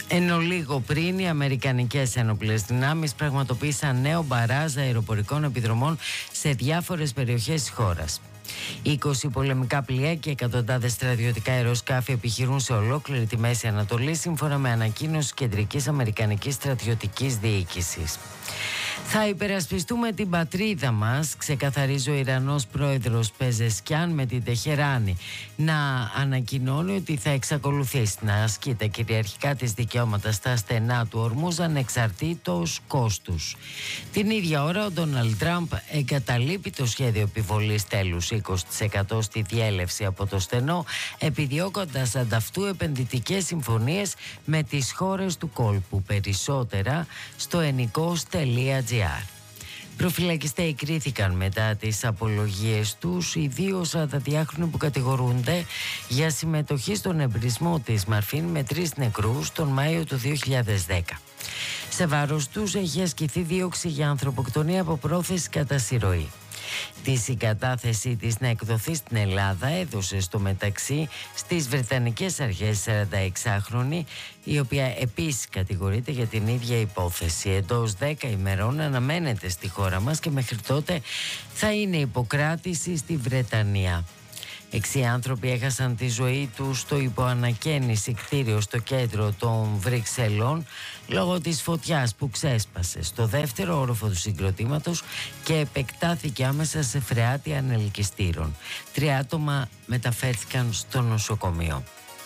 Ενώ λίγο πριν οι Αμερικανικές Ένοπλες Δυνάμεις πραγματοποίησαν νέο μπαράζ αεροπορικών επιδρομών σε διάφορες περιοχές της χώρας. 20 πολεμικά πλοία και εκατοντάδες στρατιωτικά αεροσκάφη επιχειρούν σε ολόκληρη τη Μέση Ανατολή, σύμφωνα με ανακοίνωση Κεντρικής Αμερικανικής Στρατιωτικής Διοίκησης. Θα υπερασπιστούμε την πατρίδα μας, ξεκαθαρίζει ο Ιρανός πρόεδρος Πεζεσκιάν με την Τεχεράνη να ανακοινώνει ότι θα εξακολουθήσει να ασκεί τα κυριαρχικά της δικαιώματα στα στενά του Ορμούζ ανεξαρτήτως κόστους. Την ίδια ώρα ο Ντόναλντ Τραμπ εγκαταλείπει το σχέδιο επιβολής τέλους 20% στη διέλευση από το στενό, επιδιώκοντας ανταυτού επενδυτικές συμφωνίες με τις χώρες του κόλπου. Περισσότερα στο ennikos.gr. Προφυλακιστέοι κρίθηκαν μετά τις απολογίες τους, ιδίως τα διάχρονοι που κατηγορούνται για συμμετοχή στον εμπρισμό της Μαρφίν με 3 νεκρούς τον Μάιο του 2010. Σε βάρος τους έχει ασκηθεί δίωξη για ανθρωποκτονία από πρόθεση κατά συρροή. Τη συγκατάθεσή της να εκδοθεί στην Ελλάδα έδωσε στο μεταξύ στις Βρετανικές αρχές 46χρονη, η οποία επίσης κατηγορείται για την ίδια υπόθεση. Εντός 10 ημερών αναμένεται στη χώρα μας και μέχρι τότε θα είναι υποκράτηση στη Βρετανία. 6 άνθρωποι έχασαν τη ζωή τους στο υποανακαίνιση κτίριο στο κέντρο των Βρυξελών λόγω της φωτιάς που ξέσπασε στο δεύτερο όροφο του συγκροτήματος και επεκτάθηκε άμεσα σε φρεάτια ανελκυστήρων. 3 άτομα μεταφέρθηκαν στο νοσοκομείο.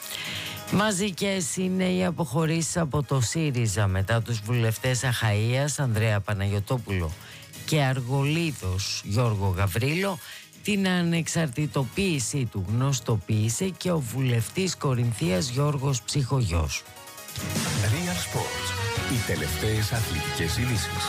Μαζικές είναι οι αποχωρήσεις από το ΣΥΡΙΖΑ μετά τους βουλευτές Αχαΐας Ανδρέα Παναγιωτόπουλο και Αργολίδος Γιώργο Γαβρίλο. Την ανεξαρτητοποίησή του γνωστοποίησε και ο βουλευτής Κορινθίας Γιώργος Ψυχογιός. Real Sports. Οι τελευταίες αθλητικές ειδήσεις.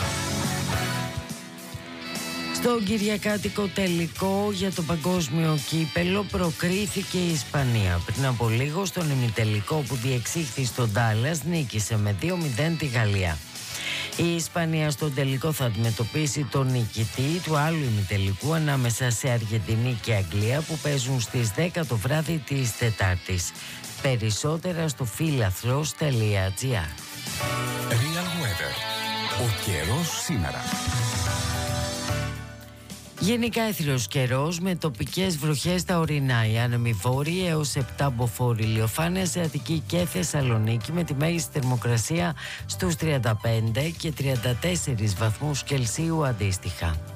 Στο κυριακάτικο τελικό για το παγκόσμιο κύπελο προκρίθηκε η Ισπανία. Πριν από λίγο στον ημιτελικό που διεξήχθη στο Ντάλλας νίκησε με 2-0 τη Γαλλία. Η Ισπανία στον τελικό θα αντιμετωπίσει τον νικητή του άλλου ημιτελικού ανάμεσα σε Αργεντινή και Αγγλία που παίζουν στις 10 το βράδυ της Τετάρτης. Περισσότερα στο filathros.gr. Real Weather. Ο καιρός σήμερα. Γενικά έθριος καιρός με τοπικές βροχές στα ορεινά. Οι άνεμοι βόρειοι έως 7 μποφόρ ηλιοφάνειες σε Αττική και Θεσσαλονίκη με τη μέγιστη θερμοκρασία στους 35 και 34 βαθμούς Κελσίου αντίστοιχα.